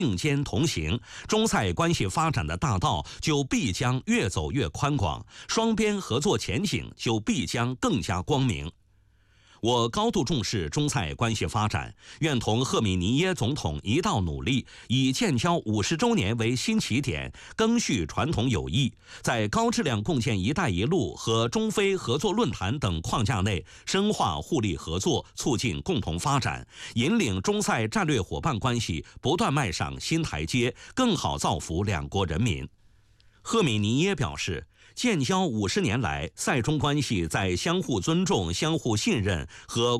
并肩同行，中塞关系发展的大道就必将越走越宽广，双边合作前景就必将更加光明。我高度重视中塞关系发展，愿同赫米尼耶总统一道努力，以建交50周年为新起点，赓续传统友谊，在高质量共建“一带一路”和中非合作论坛等框架内，深化互利合作，促进共同发展，引领中塞战略伙伴关系不断迈上新台阶，更好造福两国人民。赫米尼耶表示，建交50年来，塞中关系在相互尊重、相互信任和